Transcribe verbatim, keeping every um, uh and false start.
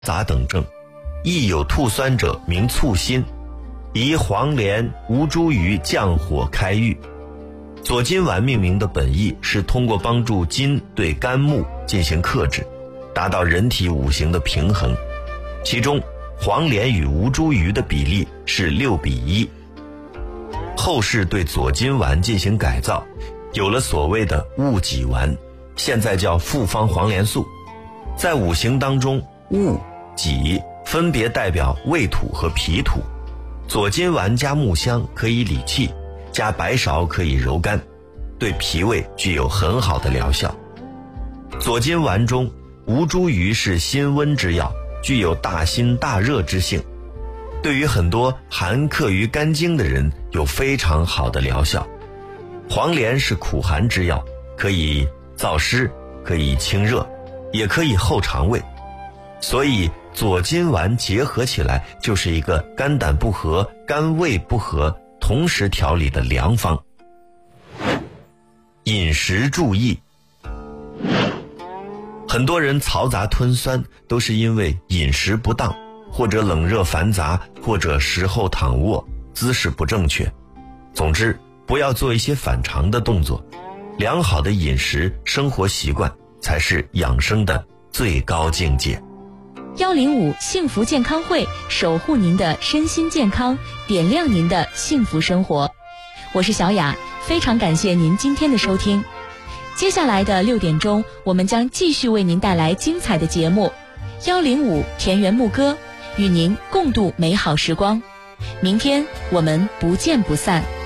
杂等症，亦有吐酸者名醋心，宜黄连、吴茱萸降火开郁。左金丸命名的本意是通过帮助金对肝木进行克制，达到人体五行的平衡。其中黄连与吴茱萸的比例是六比一。后世对左金丸进行改造，有了所谓的戊己丸，现在叫复方黄连素。在五行当中，戊、己分别代表未土和脾土。左金丸加木香可以理气，加白芍可以柔肝，对脾胃具有很好的疗效。左金丸中，吴茱萸是辛温之药，具有大辛大热之性，对于很多寒克于肝经的人有非常好的疗效。黄连是苦寒之药，可以燥湿，可以清热，也可以厚肠胃，所以左金丸结合起来就是一个肝胆不和、肝胃不和同时调理的良方。饮食注意，很多人嘈杂吞酸都是因为饮食不当，或者冷热繁杂，或者食后躺卧，姿势不正确。总之，不要做一些反常的动作。良好的饮食生活习惯才是养生的最高境界。 一零五幸福健康会，守护您的身心健康，点亮您的幸福生活。我是小雅，非常感谢您今天的收听。接下来的六点钟，我们将继续为您带来精彩的节目一零五田园牧歌，与您共度美好时光。明天我们不见不散。